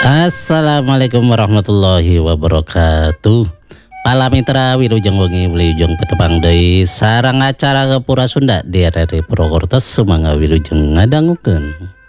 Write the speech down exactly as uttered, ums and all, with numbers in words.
Assalamualaikum warahmatullahi wabarakatuh. Para mitra wilujeng wengi wilujeng petepang deui sareng acara Gapura Sunda di R R I Purwokerto sumangga wilujeng ngadangukeun.